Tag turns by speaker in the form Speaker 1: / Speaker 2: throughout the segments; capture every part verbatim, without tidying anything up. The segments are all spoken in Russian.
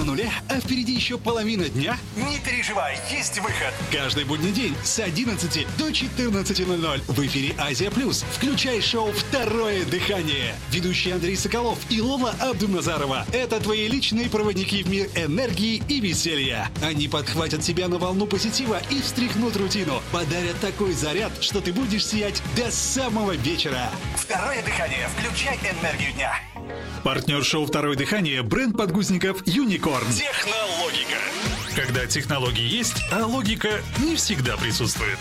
Speaker 1: нуле, а впереди еще половина дня?
Speaker 2: Не переживай, есть выход.
Speaker 1: Каждый будний день с одиннадцати до четырнадцати ноль-ноль в эфире «Азия Плюс». Включай шоу «Второе дыхание». Ведущий Андрей Соколов и Лола Абдуназарова – это твои личные проводники в мир энергии и веселья. Они подхватят тебя на волну позитива и встряхнут рутину. Подарят такой заряд, что ты будешь сиять до самого вечера.
Speaker 2: Второе дыхание. Включай энергию дня.
Speaker 1: Партнер шоу «Второе дыхание» – бренд подгузников «Юникорн».
Speaker 2: Технологика.
Speaker 1: Когда технологии есть, а логика не всегда присутствует.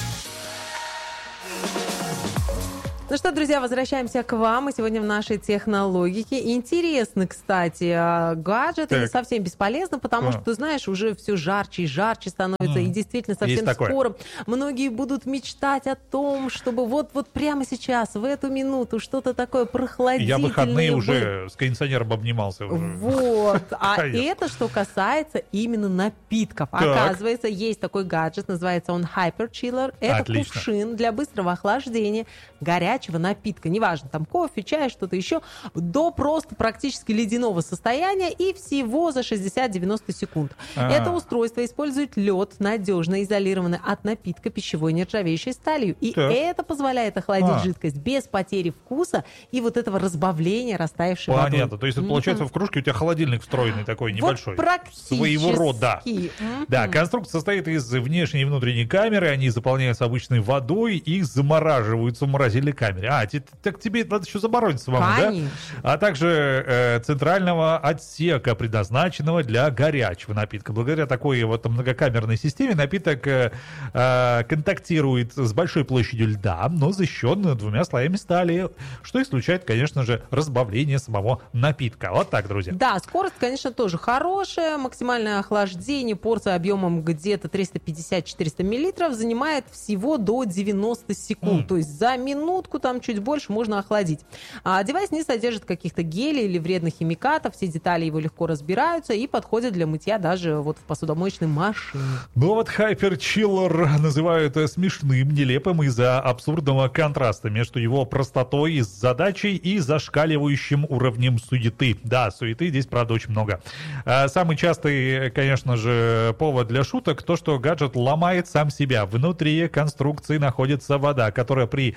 Speaker 3: Ну что, друзья, возвращаемся к вам. И сегодня в нашей технологике. Интересны, кстати, гаджеты. Так. Не совсем бесполезно, потому а. что, ты знаешь, уже все жарче и жарче становится. Mm. И действительно, совсем Есть скоро такое. Многие будут мечтать о том, чтобы вот-вот прямо сейчас, в эту минуту, что-то такое прохладительное.
Speaker 4: Я в выходные было. уже с кондиционером обнимался. Уже.
Speaker 3: Вот. А это что касается именно напитков. Так. Оказывается, есть такой гаджет, называется он Hyper Chiller. Это Отлично. кувшин для быстрого охлаждения горячего напитка, неважно, там кофе, чай, что-то еще, до просто практически ледяного состояния и всего за шестьдесят-девяносто секунд. А-а-а. Это устройство использует лед, надежно изолированный от напитка пищевой нержавеющей сталью. И так. это позволяет охладить А-а-а. жидкость без потери вкуса и вот этого разбавления растаявшей водой.
Speaker 4: Понятно. То есть, это, получается, mm-hmm. в кружке у тебя холодильник встроенный такой небольшой.
Speaker 3: Вот практически.
Speaker 4: Своего рода. Mm-hmm. Да, конструкция состоит из внешней и внутренней камеры, они заполняются обычной водой и замораживаются в морозильной камере. А, так тебе надо еще заморозить самому,
Speaker 3: Конечно.
Speaker 4: да? А также э, центрального отсека, предназначенного для горячего напитка. Благодаря такой вот многокамерной системе напиток э, э, контактирует с большой площадью льда, но защищен двумя слоями стали, что исключает, конечно же, разбавление самого напитка. Вот так, друзья.
Speaker 3: Да, скорость, конечно, тоже хорошая. Максимальное охлаждение, порция объемом где-то триста пятьдесят-четыреста миллилитров занимает всего до девяноста секунд. Mm. То есть за минутку там чуть больше можно охладить. А девайс не содержит каких-то гелей или вредных химикатов, все детали его легко разбираются и подходят для мытья даже вот в посудомоечной машине.
Speaker 4: Ну вот Hyper Chiller называют смешным, нелепым из-за абсурдного контраста между его простотой, задачей и зашкаливающим уровнем суеты. Да, суеты здесь, правда, очень много. Самый частый, конечно же, повод для шуток то, что гаджет ломает сам себя. Внутри конструкции находится вода, которая при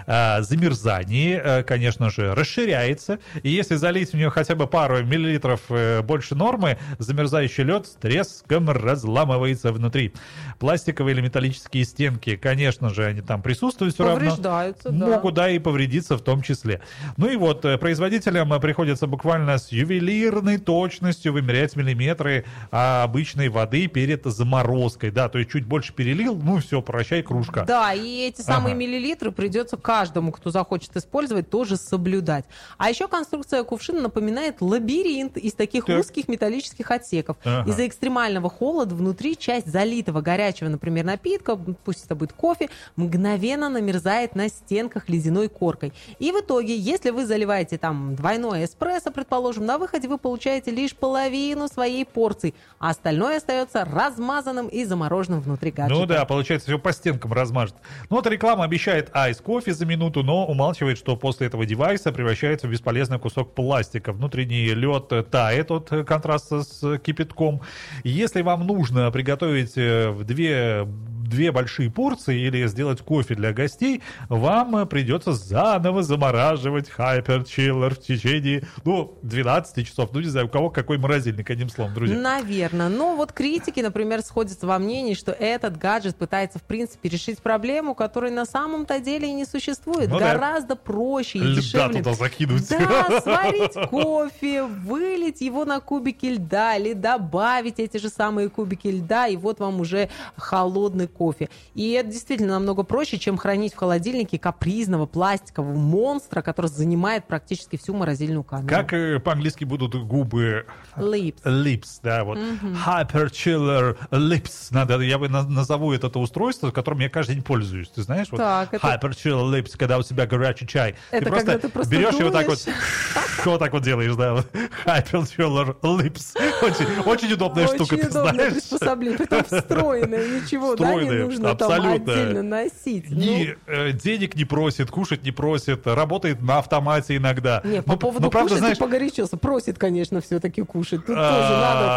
Speaker 4: замерзании, конечно же, расширяется. И если залить в нее хотя бы пару миллилитров больше нормы, замерзающий лед с треском разламывается внутри. Пластиковые или металлические стенки, конечно же, они там присутствуют все равно.
Speaker 3: Повреждаются, да.
Speaker 4: Могут, да, и повредиться в том числе. Ну и вот, производителям приходится буквально с ювелирной точностью вымерять миллиметры обычной воды перед заморозкой. Да, то есть чуть больше перелил, ну все, прощай, кружка.
Speaker 3: Да, и эти самые ага. миллилитры придется каждому, кто захочет использовать, тоже соблюдать. А еще конструкция кувшина напоминает лабиринт из таких так. узких металлических отсеков. Ага. Из-за экстремального холода внутри часть залитого горячего, например, напитка, пусть это будет кофе, мгновенно намерзает на стенках ледяной коркой. И в итоге, если вы заливаете там двойной эспрессо, предположим, на выходе вы получаете лишь половину своей порции, а остальное остается размазанным и замороженным внутри гаджета.
Speaker 4: Ну да, получается, все по стенкам размажет. Ну вот реклама обещает айс-кофе за минуту, но умалчивает, что после этого девайса превращается в бесполезный кусок пластика. Внутренний лед тает от контраста с кипятком. Если вам нужно приготовить в две, две большие порции или сделать кофе для гостей, вам придется заново замораживать Hyper Chiller в течение, ну, двенадцати часов. Ну, не знаю, у кого какой морозильник, одним словом, друзья.
Speaker 3: Наверное. Но вот критики, например, сходятся во мнении, что этот гаджет пытается, в принципе, решить проблему, которой на самом-то деле и не существует. Ну, гораздо да. проще и
Speaker 4: льда
Speaker 3: дешевле.
Speaker 4: Туда закинуть.
Speaker 3: Да, сварить кофе, вылить его на кубики льда или добавить эти же самые кубики льда, и вот вам уже холодный кофе. И это действительно намного проще, чем хранить в холодильнике капризного пластикового монстра, который занимает практически всю морозильную камеру.
Speaker 4: Как э, по-английски будут губы?
Speaker 3: Lips.
Speaker 4: Lips, да, вот. Mm-hmm. Hyper Chiller Lips. Надо, я бы назову это, это устройство, которым я каждый день пользуюсь. Ты знаешь? Вот
Speaker 3: так, это...
Speaker 4: Hyper Chiller Lips, когда у тебя горячий чай.
Speaker 3: Это
Speaker 4: ты
Speaker 3: когда
Speaker 4: просто
Speaker 3: ты просто
Speaker 4: берешь
Speaker 3: думаешь.
Speaker 4: его так вот, вот так вот делаешь, да. Hyper Chiller Lips. Очень, очень удобная
Speaker 3: очень
Speaker 4: штука,
Speaker 3: удобное
Speaker 4: ты знаешь.
Speaker 3: приспособление, притом встроенное, ничего,
Speaker 4: встроенное,
Speaker 3: да, не нужно
Speaker 4: абсолютно.
Speaker 3: Там отдельно носить.
Speaker 4: И
Speaker 3: ну...
Speaker 4: э, денег не просит, кушать не просит, работает на автомате иногда.
Speaker 3: Не, по
Speaker 4: но,
Speaker 3: поводу
Speaker 4: но, правда,
Speaker 3: кушать
Speaker 4: знаешь...
Speaker 3: ты погорячился. Просит, конечно, все-таки кушать. Тут тоже надо, надо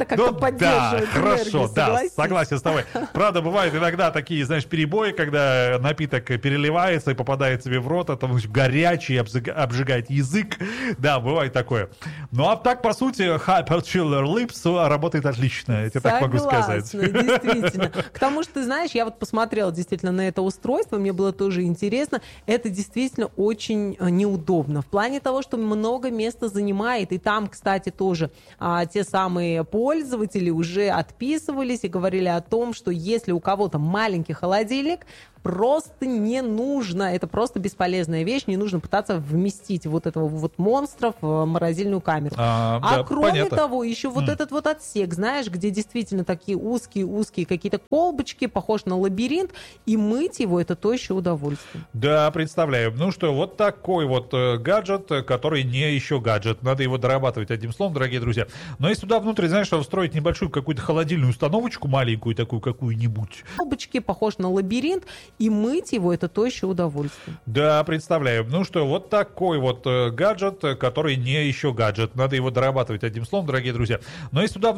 Speaker 3: как-то
Speaker 4: ну,
Speaker 3: поддерживает
Speaker 4: да,
Speaker 3: энергию,
Speaker 4: хорошо, да,
Speaker 3: согласись?
Speaker 4: согласен с тобой. Правда, бывают иногда такие, знаешь, перебои, когда напиток переливается и попадает себе в рот, это горячий, обжигает язык. Да, бывает такое. Ну, а так, по сути, Hyper Chiller Lips работает отлично, я тебе так могу сказать.
Speaker 3: Действительно. К тому же, ты знаешь, я вот посмотрела действительно на это устройство, мне было тоже интересно. Это действительно очень неудобно. В плане того, что много места занимает. И там, кстати, тоже а, те самые пользователи уже отписывались и говорили о том, что если у кого-то маленький холодильник, просто не нужно, это просто бесполезная вещь, не нужно пытаться вместить вот этого вот монстра в морозильную камеру. А, а да, кроме понятно. того, еще вот mm. этот вот отсек, знаешь, где действительно такие узкие-узкие какие-то колбочки, похож на лабиринт, и мыть его — это то еще удовольствие.
Speaker 4: Да, представляю. Ну что, вот такой вот э, гаджет, который не еще гаджет. Надо его дорабатывать, одним словом, дорогие друзья. Но если туда внутрь, знаешь, встроить небольшую какую-то холодильную установочку, маленькую такую какую-нибудь.
Speaker 3: Колбочки, похож на лабиринт, и мыть его — это то еще удовольствие.
Speaker 4: Да, представляю. Ну что, вот такой вот э, гаджет, который не еще гаджет. Надо его дорабатывать, одним словом, дорогие друзья. Но если туда